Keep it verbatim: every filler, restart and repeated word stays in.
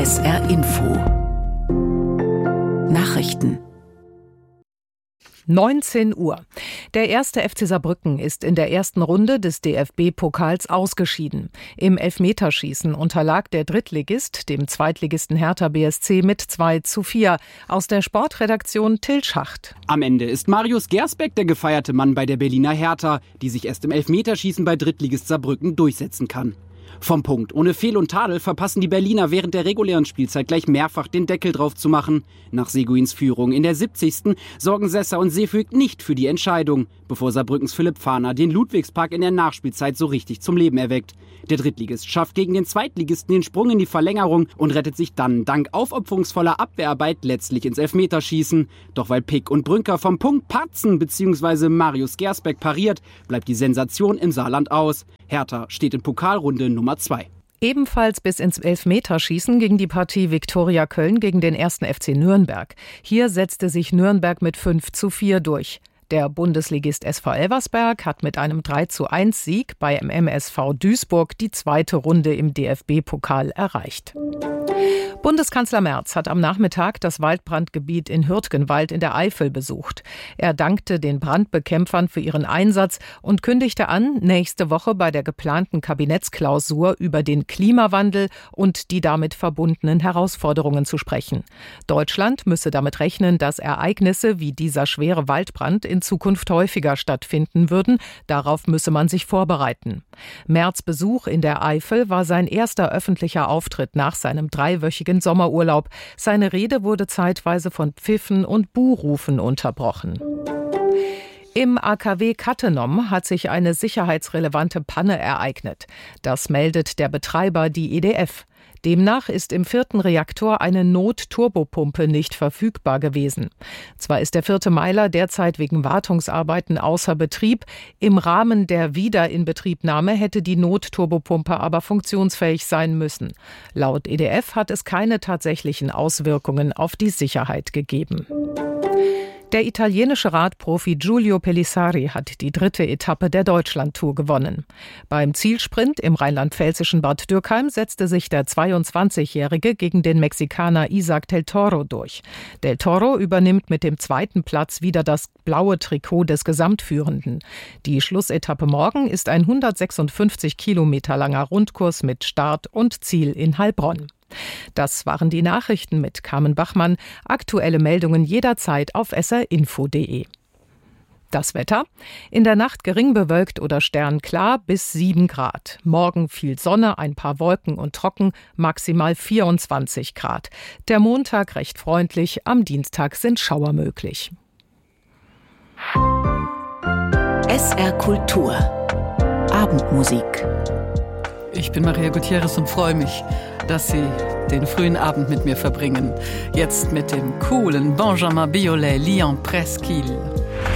S R Info Nachrichten neunzehn Uhr. Der erste F C Saarbrücken ist in der ersten Runde des D F B-Pokals ausgeschieden. Im Elfmeterschießen unterlag der Drittligist dem Zweitligisten Hertha B S C mit zwei zu vier. Aus der Sportredaktion Till Schacht. Am Ende ist Marius Gersbeck der gefeierte Mann bei der Berliner Hertha, die sich erst im Elfmeterschießen bei Drittligist Saarbrücken durchsetzen kann. Vom Punkt ohne Fehl und Tadel verpassen die Berliner während der regulären Spielzeit gleich mehrfach den Deckel drauf zu machen. Nach Seguins Führung in der siebzigsten sorgen Sessa und Seefüg nicht für die Entscheidung, bevor Saarbrückens Philipp Fahner den Ludwigspark in der Nachspielzeit so richtig zum Leben erweckt. Der Drittligist schafft gegen den Zweitligisten den Sprung in die Verlängerung und rettet sich dann dank aufopferungsvoller Abwehrarbeit letztlich ins Elfmeterschießen. Doch weil Pick und Brünker vom Punkt patzen bzw. Marius Gersbeck pariert, bleibt die Sensation im Saarland aus. Hertha steht in Pokalrunde Nummer zwei. Ebenfalls bis ins Elfmeterschießen ging die Partie Viktoria Köln gegen den ersten F C Nürnberg. Hier setzte sich Nürnberg mit fünf zu vier durch. Der Bundesligist S V Elversberg hat mit einem drei zu eins Sieg bei M S V Duisburg die zweite Runde im D F B-Pokal erreicht. Bundeskanzler Merz hat am Nachmittag das Waldbrandgebiet in Hürtgenwald in der Eifel besucht. Er dankte den Brandbekämpfern für ihren Einsatz und kündigte an, nächste Woche bei der geplanten Kabinettsklausur über den Klimawandel und die damit verbundenen Herausforderungen zu sprechen. Deutschland müsse damit rechnen, dass Ereignisse wie dieser schwere Waldbrand in Zukunft häufiger stattfinden würden. Darauf müsse man sich vorbereiten. Merz' Besuch in der Eifel war sein erster öffentlicher Auftritt nach seinem dreiwöchigen Sommerurlaub. Seine Rede wurde zeitweise von Pfiffen und Buhrufen unterbrochen. Im A K W Cattenom hat sich eine sicherheitsrelevante Panne ereignet. Das meldet der Betreiber, die E D F. Demnach ist im vierten Reaktor eine Notturbopumpe nicht verfügbar gewesen. Zwar ist der vierte Meiler derzeit wegen Wartungsarbeiten außer Betrieb. Im Rahmen der Wiederinbetriebnahme hätte die Notturbopumpe aber funktionsfähig sein müssen. Laut E D F hat es keine tatsächlichen Auswirkungen auf die Sicherheit gegeben. Der italienische Radprofi Giulio Pelissari hat die dritte Etappe der Deutschlandtour gewonnen. Beim Zielsprint im rheinland-pfälzischen Bad Dürkheim setzte sich der zweiundzwanzigjährige gegen den Mexikaner Isaac Del Toro durch. Del Toro übernimmt mit dem zweiten Platz wieder das blaue Trikot des Gesamtführenden. Die Schlussetappe morgen ist ein hundertsechsundfünfzig Kilometer langer Rundkurs mit Start und Ziel in Heilbronn. Das waren die Nachrichten mit Carmen Bachmann. Aktuelle Meldungen jederzeit auf s r info punkt d e. Das Wetter: In der Nacht gering bewölkt oder sternklar bis sieben Grad. Morgen viel Sonne, ein paar Wolken und trocken, maximal vierundzwanzig Grad. Der Montag recht freundlich, am Dienstag sind Schauer möglich. S R Kultur Abendmusik. Ich bin Maria Gutierrez und freue mich, dass Sie den frühen Abend mit mir verbringen. Jetzt mit dem coolen Benjamin Biolay, Lyon Presqu'île.